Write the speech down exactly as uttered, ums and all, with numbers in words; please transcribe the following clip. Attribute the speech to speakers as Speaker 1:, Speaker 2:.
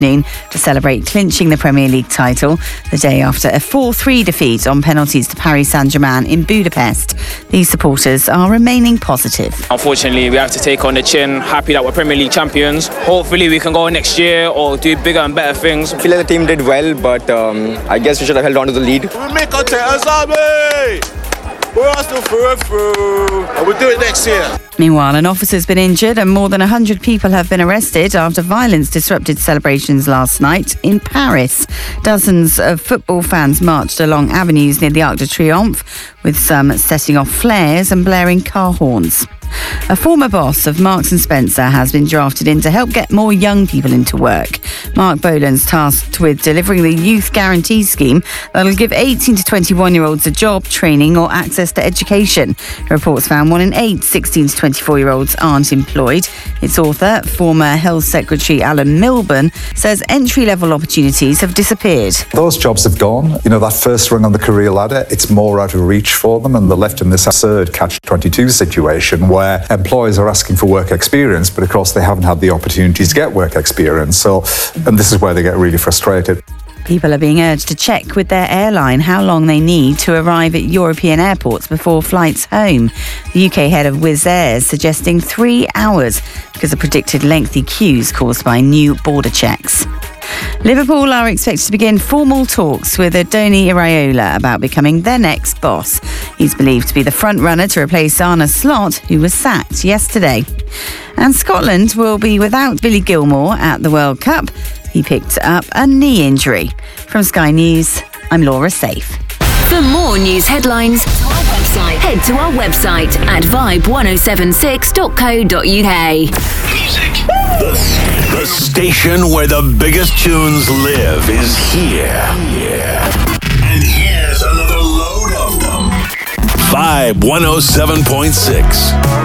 Speaker 1: to celebrate clinching the Premier League title the day after a four three defeat on penalties to Paris Saint-Germain in Budapest. These supporters are remaining positive.
Speaker 2: Unfortunately, we have to take on the chin. Happy that we're Premier League champions. Hopefully we can go next year or do bigger and better things.
Speaker 3: I feel like the team did well, but um, I guess we should have held on to the lead.
Speaker 4: We make our Azami! We're Arsenal through and through, and we'll do it next year.
Speaker 1: Meanwhile, an officer's been injured and more than one hundred people have been arrested after violence disrupted celebrations last night in Paris. Dozens of football fans marched along avenues near the Arc de Triomphe, with some setting off flares and blaring car horns. A former boss of Marks and Spencer has been drafted in to help get more young people into work. Mark Boland's tasked with delivering the Youth Guarantee Scheme that'll give eighteen to twenty-one-year-olds a job, training or access to education. Reports found one in eight sixteen to twenty-four-year-olds aren't employed. Its author, former Health Secretary Alan Milburn, says entry-level opportunities have disappeared.
Speaker 5: Those jobs have gone. You know, that first rung on the career ladder, it's more out of reach for them, and they're left in this absurd catch twenty-two situation where where employers are asking for work experience, but of course they haven't had the opportunities to get work experience. So, and this is where they get really frustrated.
Speaker 1: People are being urged to check with their airline how long they need to arrive at European airports before flights home. The U K head of Wizz Air is suggesting three hours because of predicted lengthy queues caused by new border checks. Liverpool are expected to begin formal talks with Adoni Iraola about becoming their next boss. He's believed to be the front-runner to replace Arne Slot, who was sacked yesterday. And Scotland will be without Billy Gilmore at the World Cup. He picked up a knee injury. From Sky News, I'm Laura Safe.
Speaker 6: For more news headlines, head to our website at vibe ten seventy-six dot co dot uk.
Speaker 7: Music. The, the station where the biggest tunes live is here. Yeah. And here's another load of them. Vibe one oh seven point six.